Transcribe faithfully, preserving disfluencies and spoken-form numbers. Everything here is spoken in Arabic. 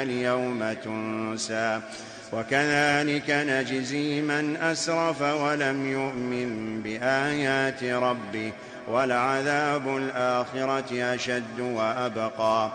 اليوم تنسى وكذلك نجزي من أسرف ولم يؤمن بآيات ربه ولعذاب الآخرة أشد وأبقى